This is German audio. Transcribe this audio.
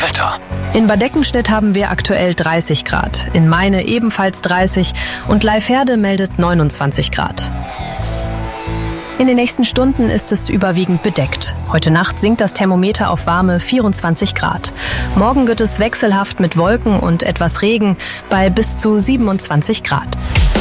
Wetter. In Bad Eckenstedt haben wir aktuell 30 Grad, in Meine ebenfalls 30 und Leifherde meldet 29 Grad. In den nächsten Stunden ist es überwiegend bedeckt. Heute Nacht sinkt das Thermometer auf warme 24 Grad. Morgen wird es wechselhaft mit Wolken und etwas Regen bei bis zu 27 Grad.